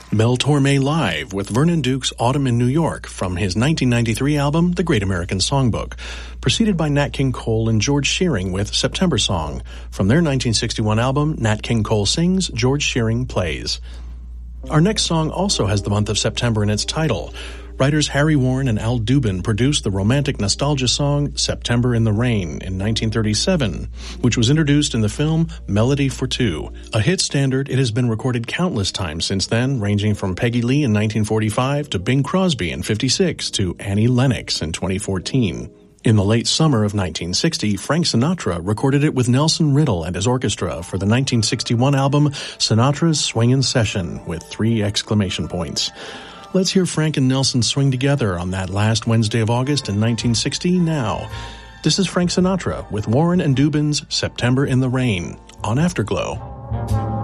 Mel Torme live with Vernon Duke's Autumn in New York from his 1993 album, The Great American Songbook, preceded by Nat King Cole and George Shearing with September Song from their 1961 album, Nat King Cole Sings, George Shearing Plays. Our next song also has the month of September in its title. Writers Harry Warren and Al Dubin produced the romantic nostalgia song September in the Rain in 1937, which was introduced in the film Melody for Two. A hit standard, it has been recorded countless times since then, ranging from Peggy Lee in 1945 to Bing Crosby in 1956 to Annie Lennox in 2014. In the late summer of 1960, Frank Sinatra recorded it with Nelson Riddle and his orchestra for the 1961 album Sinatra's Swingin' Session with 3 exclamation points. Let's hear Frank and Nelson swing together on that last Wednesday of August in 1960 now. This is Frank Sinatra with Warren and Dubin's September in the Rain on Afterglow.